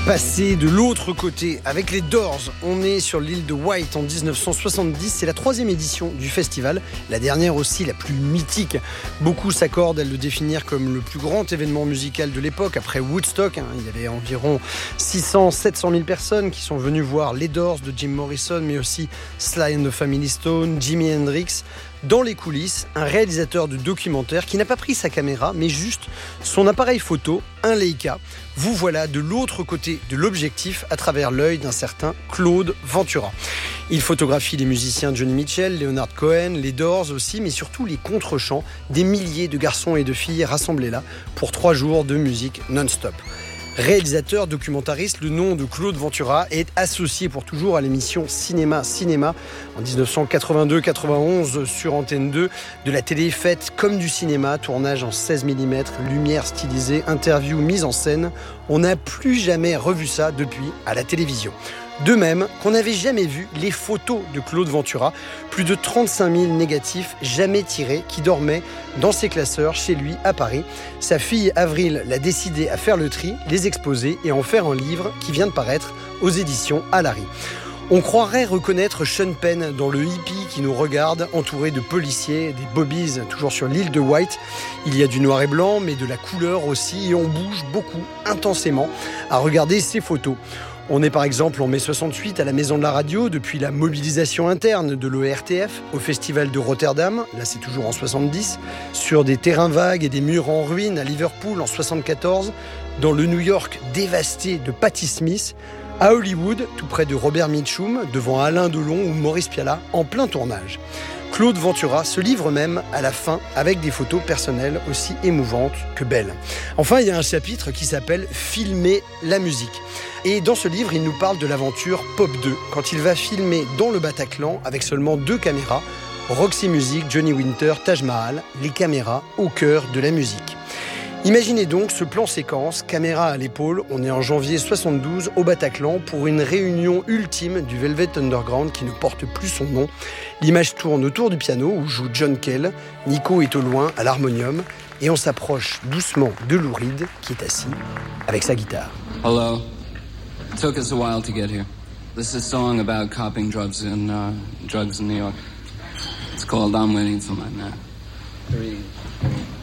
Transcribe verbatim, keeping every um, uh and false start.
Passer de l'autre côté avec les Doors, on est sur l'île de Wight en dix-neuf cent soixante-dix, c'est la troisième édition du festival, la dernière aussi la plus mythique. Beaucoup s'accordent à le définir comme le plus grand événement musical de l'époque, après Woodstock, hein, il y avait environ six cents à sept cent mille personnes qui sont venues voir les Doors de Jim Morrison, mais aussi Sly and the Family Stone, Jimi Hendrix. Dans les coulisses, un réalisateur de documentaire qui n'a pas pris sa caméra, mais juste son appareil photo, un Leica. Vous voilà de l'autre côté de l'objectif à travers l'œil d'un certain Claude Ventura. Il photographie les musiciens Johnny Mitchell, Leonard Cohen, les Doors aussi, mais surtout les contre-chants des milliers de garçons et de filles rassemblés là pour trois jours de musique non-stop. Réalisateur, documentariste, le nom de Claude Ventura est associé pour toujours à l'émission Cinéma Cinéma en dix-neuf cent quatre-vingt-deux quatre-vingt-onze sur Antenne deux, de la télé faite comme du cinéma, tournage en seize millimètres, lumière stylisée, interview mise en scène. On n'a plus jamais revu ça depuis à la télévision. De même qu'on n'avait jamais vu les photos de Claude Ventura, plus de trente-cinq mille négatifs jamais tirés qui dormaient dans ses classeurs chez lui à Paris. Sa fille Avril l'a décidé à faire le tri, les exposer et en faire un livre qui vient de paraître aux éditions Alary. On croirait reconnaître Sean Penn dans le hippie qui nous regarde, entouré de policiers, des bobbies, toujours sur l'île de Wight. Il y a du noir et blanc, mais de la couleur aussi, et on bouge beaucoup, intensément, à regarder ces photos. On est par exemple en mai soixante-huit à la Maison de la Radio, depuis la mobilisation interne de l'O R T F, au Festival de Rotterdam, là c'est toujours en soixante-dix, sur des terrains vagues et des murs en ruine à Liverpool en soixante-quatorze, dans le New York dévasté de Patti Smith, à Hollywood, tout près de Robert Mitchum, devant Alain Delon ou Maurice Pialat, en plein tournage. Claude Ventura se livre même à la fin avec des photos personnelles aussi émouvantes que belles. Enfin, il y a un chapitre qui s'appelle « Filmer la musique ». Et dans ce livre, il nous parle de l'aventure Pop deux, quand il va filmer dans le Bataclan avec seulement deux caméras, Roxy Music, Johnny Winter, Taj Mahal, les caméras au cœur de la musique. Imaginez donc ce plan séquence, caméra à l'épaule, on est en janvier soixante-douze au Bataclan pour une réunion ultime du Velvet Underground qui ne porte plus son nom. L'image tourne autour du piano où joue John Cale, Nico est au loin à l'harmonium et on s'approche doucement de Lou Reed qui est assis avec sa guitare. Hello. It took us a while to get here. This is a song about copping drugs in uh, drugs in New York. It's called I'm Waiting for My Man. Three.